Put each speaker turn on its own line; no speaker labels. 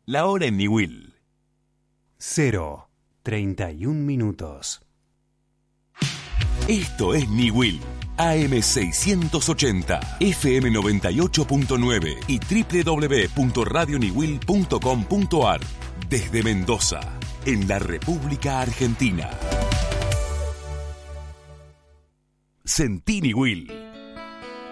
La hora en Niwil.
0:31.
Esto es Niwil. AM680, FM 98.9 y www.radioniwil.com.ar. Desde Mendoza, en la República Argentina. Sentí Niwil.